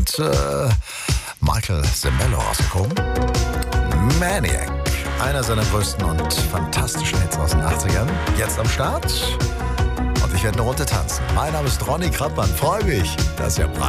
und Michael Sembello rausgekommen. Maniac, einer seiner größten und fantastischen Hits aus den 80ern. Jetzt am Start und ich werde eine Runde tanzen. Mein Name ist Ronny Krattmann. Freue mich, dass ihr